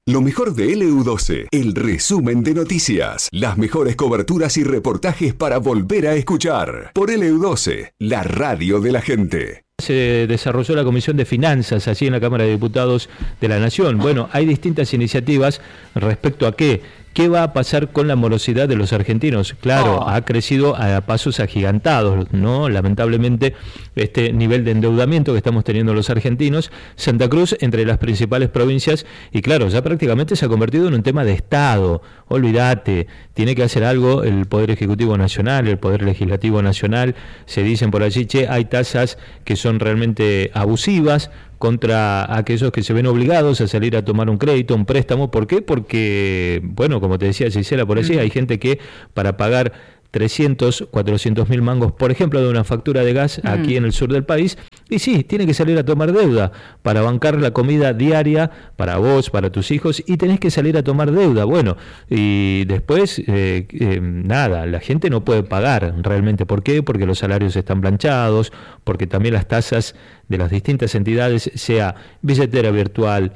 Lo mejor de LU12, el resumen de noticias, las mejores coberturas y reportajes para volver a escuchar. Por LU12, la radio de la gente. Se desarrolló la Comisión de Finanzas allí en la Cámara de Diputados de la Nación. Bueno, hay distintas iniciativas respecto a qué va a pasar con la morosidad de los argentinos. Claro, ha crecido a pasos agigantados, ¿no? Lamentablemente, este nivel de endeudamiento que estamos teniendo los argentinos. Santa Cruz, entre las principales provincias, y claro, ya prácticamente se ha convertido en un tema de Estado. Olvídate, tiene que hacer algo el Poder Ejecutivo Nacional, el Poder Legislativo Nacional. Se dicen por allí, hay tasas que son realmente abusivas contra aquellos que se ven obligados a salir a tomar un crédito, un préstamo. ¿Por qué? Porque, bueno, como te decía Gisela por allí, hay gente que para pagar 300, 400 mil mangos, por ejemplo, de una factura de gas aquí en el sur del país, y sí, tiene que salir a tomar deuda para bancar la comida diaria para vos, para tus hijos, y tenés que salir a tomar deuda. Bueno, y después, nada, la gente no puede pagar realmente. ¿Por qué? Porque los salarios están planchados, porque también las tasas de las distintas entidades, sea billetera virtual,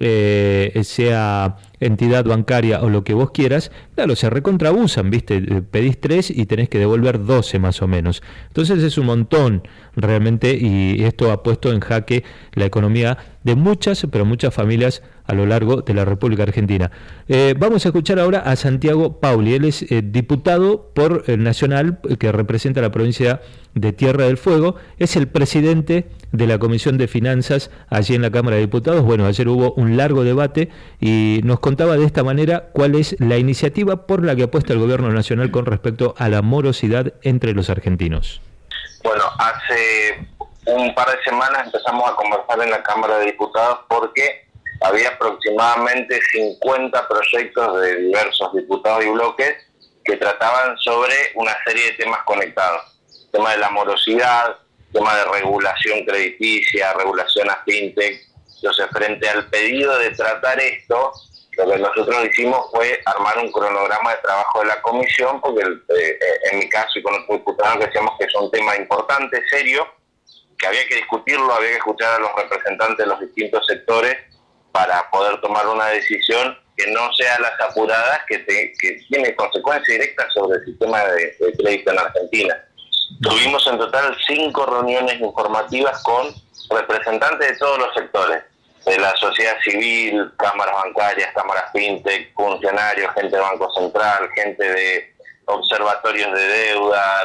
sea entidad bancaria o lo que vos quieras, claro, se recontrabusan, ¿viste? Pedís 3 y tenés que devolver 12 más o menos. Entonces es un montón realmente, y esto ha puesto en jaque la economía de muchas, pero muchas familias a lo largo de la República Argentina. Vamos a escuchar ahora a Santiago Pauli. Él es diputado por el Nacional, que representa la provincia de Tierra del Fuego. Es el presidente de la Comisión de Finanzas allí en la Cámara de Diputados. Bueno, ayer hubo un largo debate y nos contaba de esta manera cuál es la iniciativa por la que apuesta el Gobierno Nacional con respecto a la morosidad entre los argentinos. Bueno, hace un par de semanas empezamos a conversar en la Cámara de Diputados porque había aproximadamente 50 proyectos de diversos diputados y bloques que trataban sobre una serie de temas conectados. Tema de la morosidad, tema de regulación crediticia, regulación a fintech. Entonces, frente al pedido de tratar esto, lo que nosotros hicimos fue armar un cronograma de trabajo de la comisión, porque en mi caso y con otros diputados decíamos que es un tema importante, serio, que había que discutirlo, había que escuchar a los representantes de los distintos sectores para poder tomar una decisión que no sea las apuradas, que tiene consecuencias directas sobre el sistema de crédito en Argentina. Tuvimos en total 5 reuniones informativas con representantes de todos los sectores, de la sociedad civil, cámaras bancarias, cámaras fintech, funcionarios, gente de Banco Central, gente de observatorios de deuda,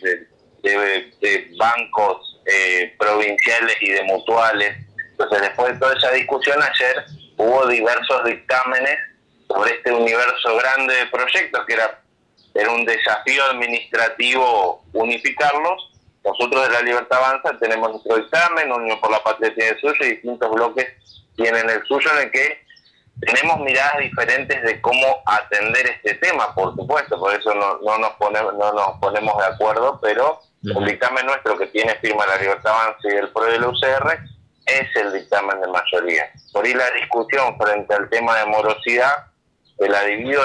de bancos provinciales y de mutuales. Entonces, después de toda esa discusión, ayer hubo diversos dictámenes sobre este universo grande de proyectos, que era un desafío administrativo unificarlos. Nosotros de La Libertad Avanza tenemos nuestro dictamen, Unión por la Patria tiene el suyo y distintos bloques tienen el suyo, en el que tenemos miradas diferentes de cómo atender este tema, por supuesto, por eso no nos ponemos de acuerdo, pero el dictamen nuestro, que tiene firma La Libertad Avanza y el PRO de la UCR, es el dictamen de mayoría. Por ahí la discusión frente al tema de morosidad se la divido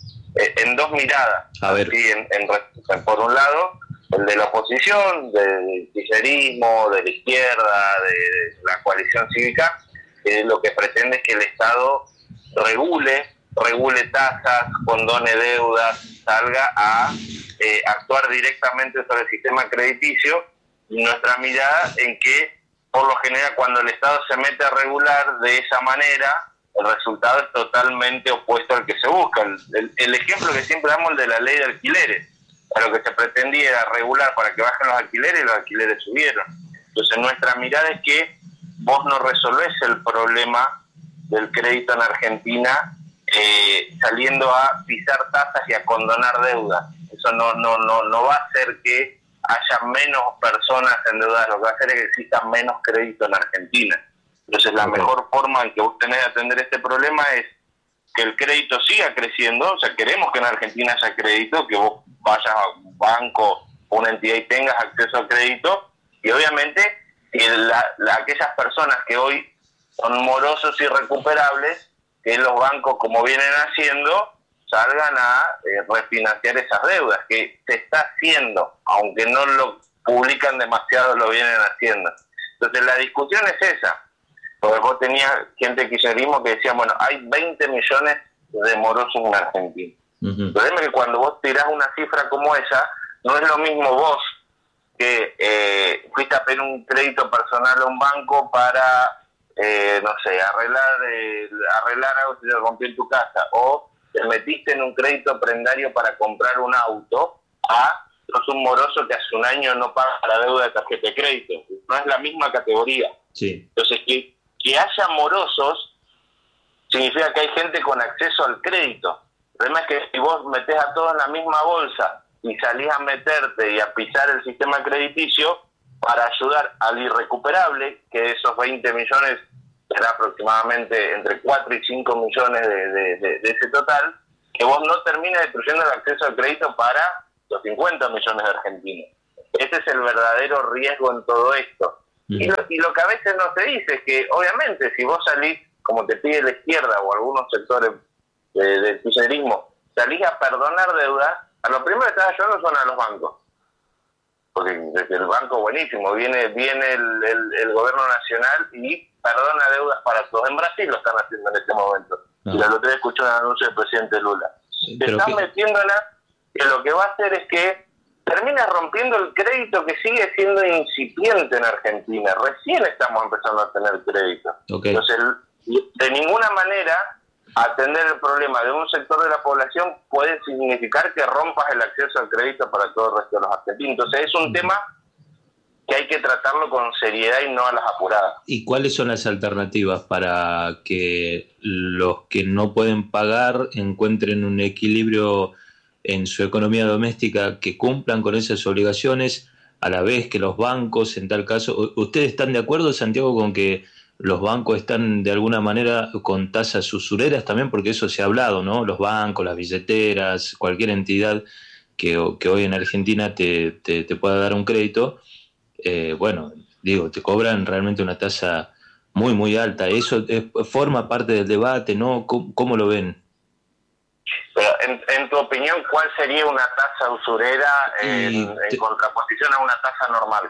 en dos miradas. A ver. ¿Sí? Por un lado, el de la oposición, del kirchnerismo, de la izquierda, de la coalición cívica, que lo que pretende es que el Estado regule tasas, condone deudas, salga a actuar directamente sobre el sistema crediticio. Y nuestra mirada en que, por lo general, cuando el Estado se mete a regular de esa manera, el resultado es totalmente opuesto al que se busca. El ejemplo que siempre damos, el de la ley de alquileres. Lo que se pretendía era regular para que bajen los alquileres, y los alquileres subieron. Entonces, nuestra mirada es que vos no resolvés el problema del crédito en Argentina saliendo a pisar tasas y a condonar deuda. Eso no va a hacer que haya menos personas endeudadas, lo que va a hacer es que exista menos crédito en Argentina. Entonces, la mejor forma en que vos tenés de atender este problema es que el crédito siga creciendo. O sea, queremos que en Argentina haya crédito, que vos vayas a un banco o una entidad y tengas acceso a crédito, y obviamente que aquellas personas que hoy son morosos y recuperables, que los bancos, como vienen haciendo, salgan a refinanciar esas deudas, que se está haciendo, aunque no lo publican demasiado, lo vienen haciendo. Entonces, la discusión es esa. Porque vos tenías gente de kirchnerismo que decía, bueno, hay 20 millones de morosos en Argentina. El problema es que cuando vos tirás una cifra como esa, no es lo mismo vos que fuiste a pedir un crédito personal a un banco para, no sé, arreglar algo que se rompió en tu casa, o te metiste en un crédito prendario para comprar un auto, sos un moroso que hace un año no paga la deuda de tarjeta de crédito. No es la misma categoría. Sí. Entonces, que haya morosos significa que hay gente con acceso al crédito. El problema es que si vos metés a todos en la misma bolsa y salís a meterte y a pisar el sistema crediticio para ayudar al irrecuperable, que esos 20 millones será aproximadamente entre 4 y 5 millones de ese total, que vos no termines destruyendo el acceso al crédito para los 50 millones de argentinos. Ese es el verdadero riesgo en todo esto. Y lo que a veces no se dice es que, obviamente, si vos salís, como te pide la izquierda o algunos sectores del kirchnerismo, salís a perdonar deudas, a lo primero que estás ayudando son a los bancos. Porque desde el banco, buenísimo, viene el gobierno nacional y perdona deudas para todos. En Brasil lo están haciendo en este momento. Y el otro día escuché un anuncio del presidente Lula. Te están metiéndola, que lo que va a hacer es que termina rompiendo el crédito que sigue siendo incipiente en Argentina. Recién estamos empezando a tener crédito. Entonces, de ninguna manera atender el problema de un sector de la población puede significar que rompas el acceso al crédito para todo el resto de los argentinos. Entonces es un tema que hay que tratarlo con seriedad y no a las apuradas. ¿Y cuáles son las alternativas para que los que no pueden pagar encuentren un equilibrio en su economía doméstica, que cumplan con esas obligaciones, a la vez que los bancos, en tal caso? ¿Ustedes están de acuerdo, Santiago, con que los bancos están de alguna manera con tasas usureras también? Porque eso se ha hablado, ¿no? Los bancos, las billeteras, cualquier entidad que hoy en Argentina te pueda dar un crédito, te cobran realmente una tasa muy, muy alta. Eso forma parte del debate, ¿no? ¿Cómo lo ven? Pero en tu opinión, ¿cuál sería una tasa usurera en contraposición a una tasa normal?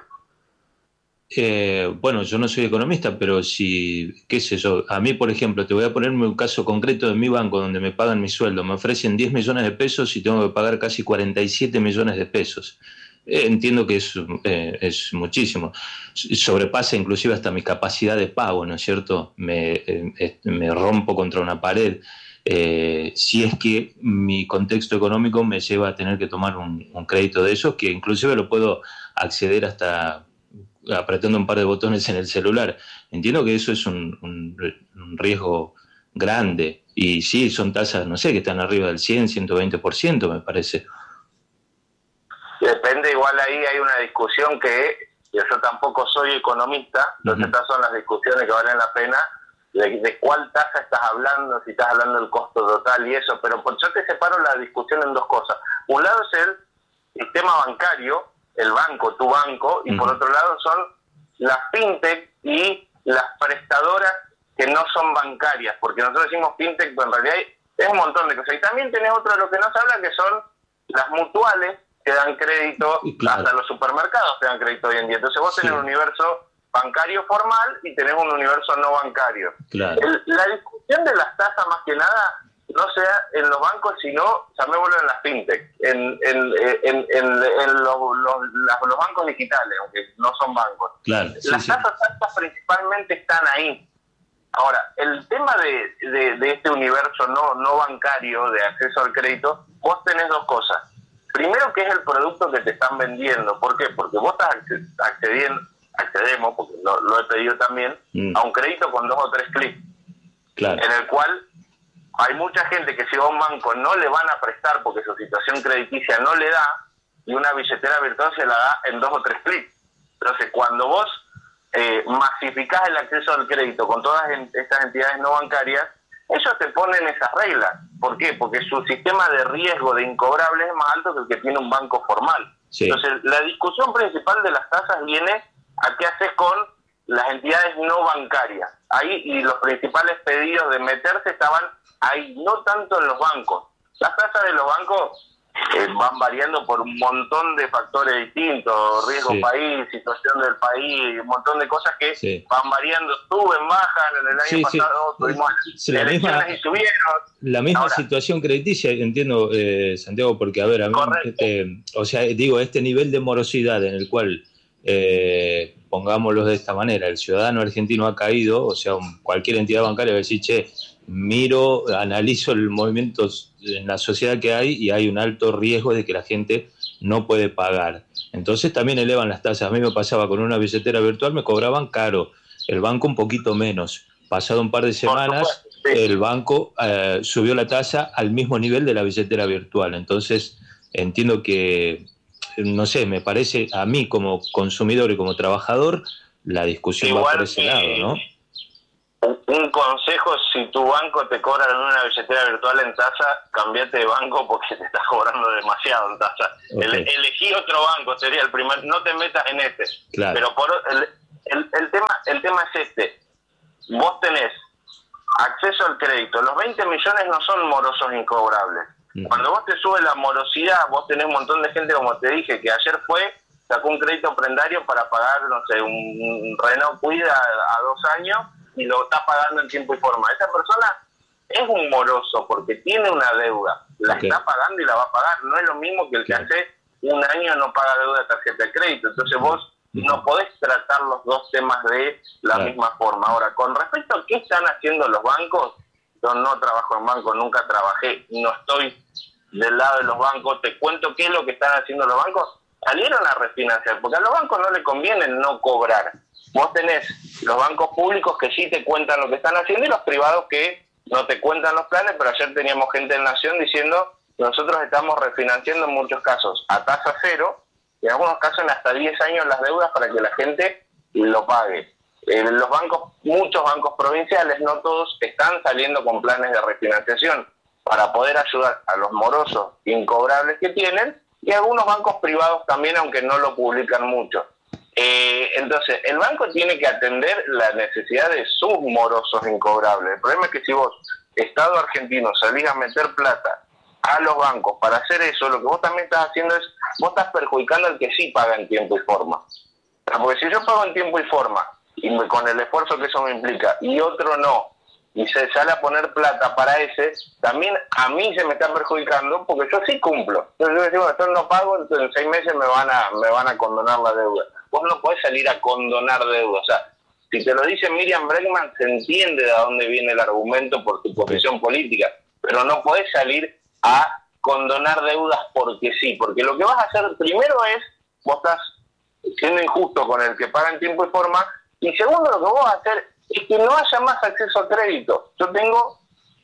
Yo no soy economista, pero qué sé yo, a mí, por ejemplo, te voy a ponerme un caso concreto de mi banco, donde me pagan mi sueldo, me ofrecen 10 millones de pesos y tengo que pagar casi 47 millones de pesos. Entiendo que es muchísimo, sobrepasa inclusive hasta mi capacidad de pago, ¿no es cierto? Me rompo contra una pared, si es que mi contexto económico me lleva a tener que tomar un crédito de esos, que inclusive lo puedo acceder hasta apretando un par de botones en el celular. Entiendo que eso es un riesgo grande, y sí, son tasas, no sé, que están arriba del 100, 120%, me parece. Depende, igual ahí hay una discusión que yo tampoco soy economista, entonces estas son las discusiones que valen la pena, de cuál tasa estás hablando, si estás hablando del costo total y eso, pero yo te separo la discusión en dos cosas. Un lado es el sistema bancario, el banco, tu banco, y por otro lado son las fintech y las prestadoras que no son bancarias, porque nosotros decimos fintech, pero en realidad es un montón de cosas. Y también tenés otro de lo que no se habla, que son las mutuales, que dan crédito, hasta los supermercados te dan crédito hoy en día. Entonces vos tenés un universo bancario formal y tenés un universo no bancario. La discusión de las tasas, más que nada, no sea en los bancos, sino, llamémoslo, en las fintech, en los bancos digitales, aunque no son bancos. Las tasas altas principalmente están ahí. Ahora, el tema de este universo no bancario, de acceso al crédito, vos tenés dos cosas. Primero, que es el producto que te están vendiendo. ¿Por qué? Porque vos estás accedemos, porque lo he pedido también, a un crédito con 2 o 3 clics. En el cual hay mucha gente que si va a un banco no le van a prestar porque su situación crediticia no le da, y una billetera virtual se la da en 2 o 3 clics. Entonces, cuando vos masificás el acceso al crédito con todas estas entidades no bancarias, ellos te ponen esas reglas. ¿Por qué? Porque su sistema de riesgo de incobrables es más alto que el que tiene un banco formal. Entonces, la discusión principal de las tasas viene a qué haces con las entidades no bancarias. Ahí, y los principales pedidos de meterse estaban ahí, no tanto en los bancos. Las tasas de los bancos van variando por un montón de factores distintos, riesgo país, situación del país, un montón de cosas que van variando, suben, bajan. En el año pasado tuvimos elecciones y subieron. La misma situación crediticia, entiendo, Santiago, porque a ver, a mí, o sea, digo, este nivel de morosidad en el cual, pongámoslo de esta manera, el ciudadano argentino ha caído, o sea, cualquier entidad bancaria va a decir, miro, analizo el movimiento en la sociedad que hay y hay un alto riesgo de que la gente no puede pagar. Entonces también elevan las tasas. A mí me pasaba con una billetera virtual, me cobraban caro, el banco un poquito menos. Pasado un par de semanas, el banco subió la tasa al mismo nivel de la billetera virtual. Entonces entiendo que, no sé, me parece a mí como consumidor y como trabajador, la discusión va por ese lado, ¿no? Un consejo: si tu banco te cobra en una billetera virtual en tasa, cambiate de banco porque te estás cobrando demasiado en tasa. Elegí otro banco, sería el primer, no te metas en este. Claro. Pero el tema es este: vos tenés acceso al crédito, los 20 millones no son morosos incobrables. Cuando vos te sube la morosidad, vos tenés un montón de gente, como te dije, que ayer sacó un crédito prendario para pagar, no sé, un Renault Kwid a 2 años, y lo está pagando en tiempo y forma. Esa persona es un moroso porque tiene una deuda, la está pagando y la va a pagar. No es lo mismo que el que hace un año no paga deuda de tarjeta de crédito. Entonces vos no podés tratar los dos temas de la misma forma. Ahora, con respecto a qué están haciendo los bancos, yo no trabajo en banco, nunca trabajé, no estoy del lado de los bancos. Te cuento qué es lo que están haciendo los bancos. Salieron a refinanciar, porque a los bancos no les conviene no cobrar. Vos tenés los bancos públicos que sí te cuentan lo que están haciendo y los privados que no te cuentan los planes, pero ayer teníamos gente en Nación diciendo: nosotros estamos refinanciando en muchos casos a tasa cero, y en algunos casos en hasta 10 años las deudas para que la gente lo pague. Los bancos, muchos bancos provinciales, no todos, están saliendo con planes de refinanciación para poder ayudar a los morosos incobrables que tienen, y algunos bancos privados también, aunque no lo publican mucho. Entonces, el banco tiene que atender la necesidad de sus morosos incobrables. El problema es que si vos, Estado argentino, salís a meter plata a los bancos para hacer eso, lo que vos también estás haciendo es, vos estás perjudicando al que sí paga en tiempo y forma. Porque si yo pago en tiempo y forma, y con el esfuerzo que eso me implica, y otro no, y se sale a poner plata para ese, también a mí se me está perjudicando porque yo sí cumplo. Entonces yo digo, yo no pago, entonces en 6 meses me van a condonar la deuda. Vos no podés salir a condonar deuda. O sea, si te lo dice Miriam Bregman, se entiende de dónde viene el argumento por tu posición política, pero no podés salir a condonar deudas porque sí, porque lo que vas a hacer primero es, vos estás siendo injusto con el que paga en tiempo y forma, y segundo, lo que vos vas a hacer es que no haya más acceso a crédito. Yo tengo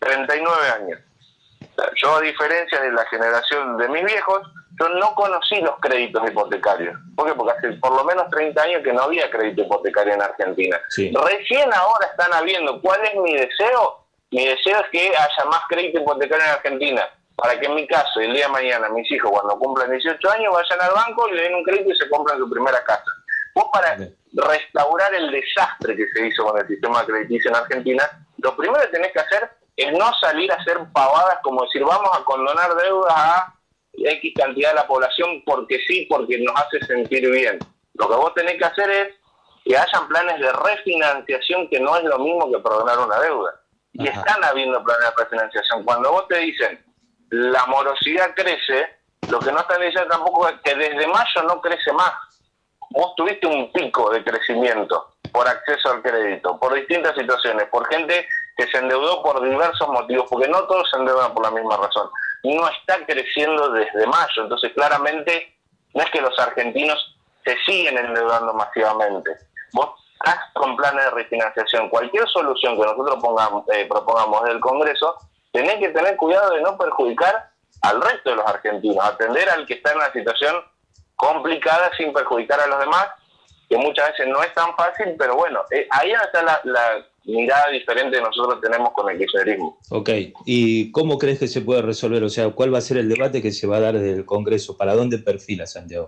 39 años. Yo, a diferencia de la generación de mis viejos, yo no conocí los créditos hipotecarios. ¿Por qué? Porque hace por lo menos 30 años que no había crédito hipotecario en Argentina. Recién ahora están habiendo. ¿Cuál es mi deseo? Mi deseo es que haya más crédito hipotecario en Argentina, para que en mi caso, el día de mañana, mis hijos, cuando cumplan 18 años, vayan al banco y le den un crédito y se compran su primera casa. Vos, para restaurar el desastre que se hizo con el sistema crediticio en Argentina, lo primero que tenés que hacer es no salir a hacer pavadas como decir vamos a condonar deudas a X cantidad de la población porque sí, porque nos hace sentir bien. Lo que vos tenés que hacer es que hayan planes de refinanciación, que no es lo mismo que perdonar una deuda. Y están habiendo planes de refinanciación. Cuando vos te dicen la morosidad crece, lo que no están diciendo tampoco es que desde mayo no crece más. Vos tuviste un pico de crecimiento por acceso al crédito, por distintas situaciones, por gente que se endeudó por diversos motivos, porque no todos se endeudan por la misma razón. No está creciendo desde mayo, entonces claramente no es que los argentinos se siguen endeudando masivamente. Vos estás con planes de refinanciación. Cualquier solución que nosotros propongamos del Congreso, tenés que tener cuidado de no perjudicar al resto de los argentinos, atender al que está en una situación complicada sin perjudicar a los demás, que muchas veces no es tan fácil, pero bueno, ahí está la mirada diferente que nosotros tenemos con el kirchnerismo. Ok, ¿y cómo crees que se puede resolver? O sea, ¿cuál va a ser el debate que se va a dar desde el Congreso? ¿Para dónde perfila, Santiago?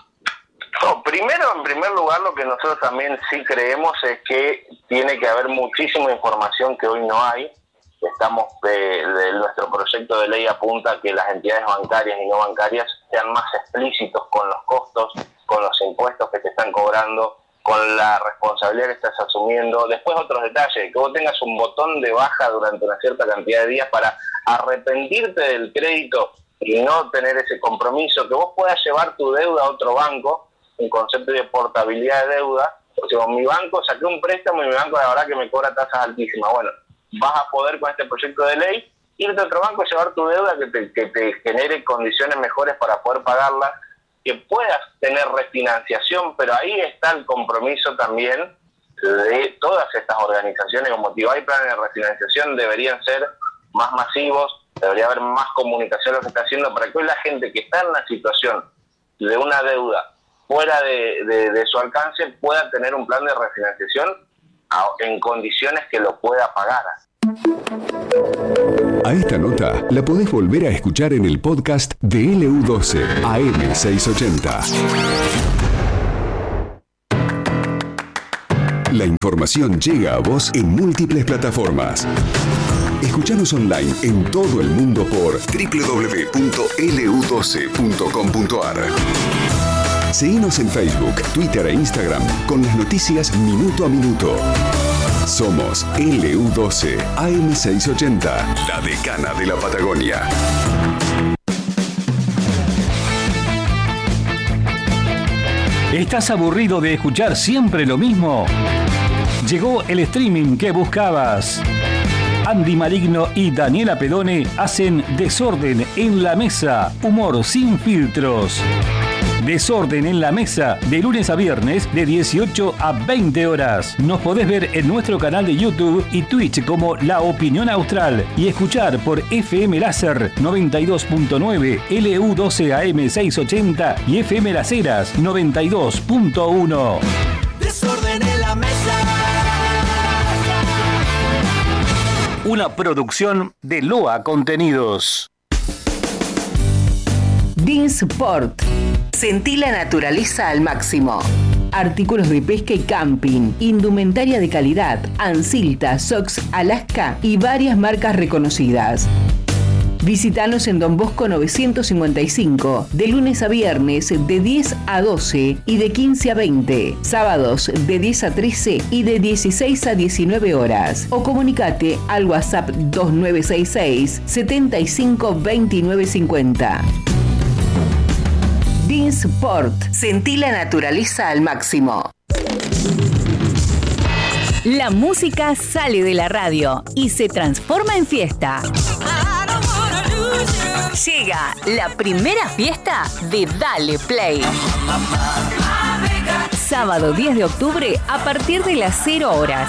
No, primero, en primer lugar, lo que nosotros también sí creemos es que tiene que haber muchísima información que hoy no hay. nuestro proyecto de ley apunta a que las entidades bancarias y no bancarias sean más explícitos con los costos, con los impuestos que te están cobrando, con la responsabilidad que estás asumiendo. Después otros detalles, que vos tengas un botón de baja durante una cierta cantidad de días para arrepentirte del crédito y no tener ese compromiso, que vos puedas llevar tu deuda a otro banco, un concepto de portabilidad de deuda. O sea, con mi banco saqué un préstamo y mi banco la verdad que me cobra tasas altísimas. Bueno, vas a poder con este proyecto de ley irte a otro banco, llevar tu deuda que te genere condiciones mejores para poder pagarla, que puedas tener refinanciación, pero ahí está el compromiso también de todas estas organizaciones. Como digo, hay planes de refinanciación, deberían ser más masivos, debería haber más comunicación lo que está haciendo para que hoy la gente que está en la situación de una deuda fuera de su alcance pueda tener un plan de refinanciación en condiciones que lo pueda pagar. A esta nota la podés volver a escuchar en el podcast de LU12 AM680. La información llega a vos en múltiples plataformas. Escuchanos online en todo el mundo por www.lu12.com.ar. Seguinos en Facebook, Twitter e Instagram con las noticias minuto a minuto. Somos LU12 AM680, la decana de la Patagonia. ¿Estás aburrido de escuchar siempre lo mismo? Llegó el streaming que buscabas. Andy Maligno y Daniela Pedone hacen Desorden en la Mesa, humor sin filtros. Desorden en la Mesa, de lunes a viernes, de 18 a 20 horas. Nos podés ver en nuestro canal de YouTube y Twitch como La Opinión Austral y escuchar por FM Láser 92.9, LU12 AM680 y FM Las Heras 92.1. Desorden en la Mesa. Una producción de Loa Contenidos. Dinsport. Sentí la naturaleza al máximo. Artículos de pesca y camping, indumentaria de calidad, Ansilta, Sox, Alaska y varias marcas reconocidas. Visítanos en Don Bosco 955, de lunes a viernes de 10 a 12 y de 15 a 20, sábados de 10 a 13 y de 16 a 19 horas. O comunicate al WhatsApp 2966 75 29 50. Dinsport. Sentí la naturaleza al máximo. La música sale de la radio y se transforma en fiesta. Llega la primera fiesta de Dale Play. Sábado 10 de octubre a partir de las 0 horas.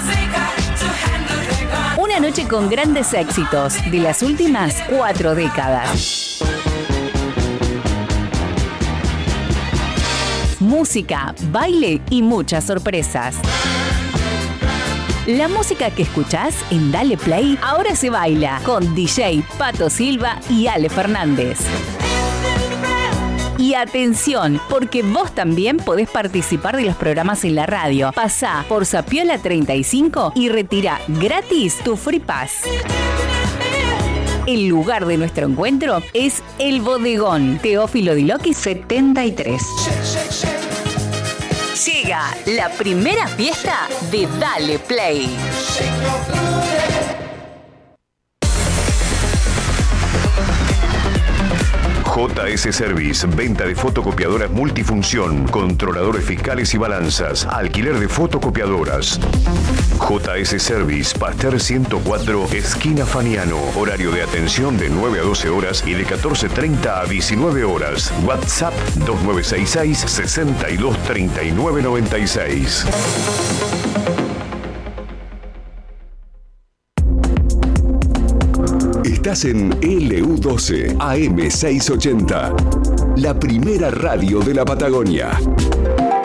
Una noche con grandes éxitos de las últimas 4 décadas. Música, baile y muchas sorpresas. La música que escuchás en Dale Play ahora se baila con DJ Pato Silva y Ale Fernández. Y atención, porque vos también podés participar de los programas en la radio. Pasá por Sapiola 35 y retira gratis tu Free Pass. El lugar de nuestro encuentro es El Bodegón, Teófilo Diloqui 73. Llega la primera fiesta de Dale Play. JS Service, venta de fotocopiadoras multifunción, controladores fiscales y balanzas, alquiler de fotocopiadoras. JS Service, Pasteur 104, esquina Faniano. Horario de atención de 9 a 12 horas y de 14:30 a 19 horas. WhatsApp 2966 62 39 96. Estás en LU12 AM680, la primera radio de la Patagonia.